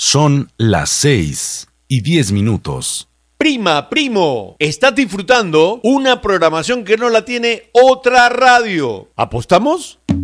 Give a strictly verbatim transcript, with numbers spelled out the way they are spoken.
Son las seis y diez minutos. Prima, primo, estás disfrutando una programación que no la tiene otra radio. ¿Apostamos?